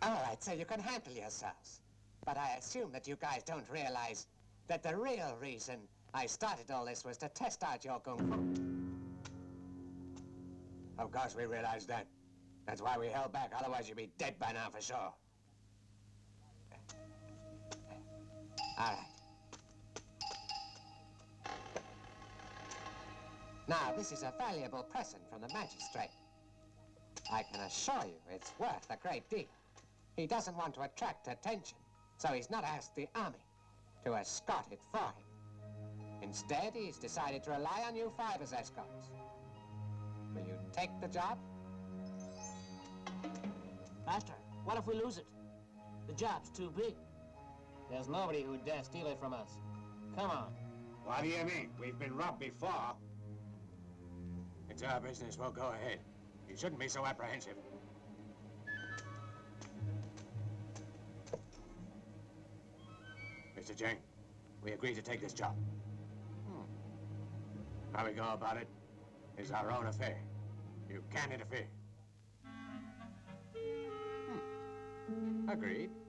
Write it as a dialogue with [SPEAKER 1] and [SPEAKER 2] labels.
[SPEAKER 1] All right, so you can handle yourselves. But I assume that you guys don't realize that the real reason I started all this was to test out your kung fu. Of course we realize that. That's why we held back, otherwise you'd be dead by now for sure. All right. Now, this is a valuable present from the magistrate. I can assure you it's worth a great deal. He doesn't want to attract attention, so he's not asked the army to escort it for him. Instead, he's decided to rely on you five as escorts. Will you take the job?
[SPEAKER 2] Master, what if we lose it? The job's too big. There's nobody who'd dare steal it from us. Come on.
[SPEAKER 3] What do you mean? We've been robbed before.
[SPEAKER 4] It's our business. We'll go ahead. You shouldn't be so apprehensive. Mr. Jane, we agreed to take this job. How we go about it is our own affair. You can't interfere. Agreed.